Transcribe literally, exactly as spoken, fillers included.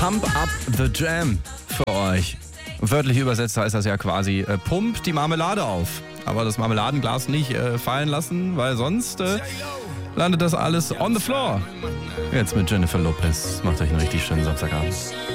Pump Up the Jam für euch. Wörtlich übersetzt heißt das ja quasi, äh, pump die Marmelade auf. Aber das Marmeladenglas nicht äh, fallen lassen, weil sonst äh, landet das alles on the floor. Jetzt mit Jennifer Lopez. Macht euch einen richtig schönen Samstagabend.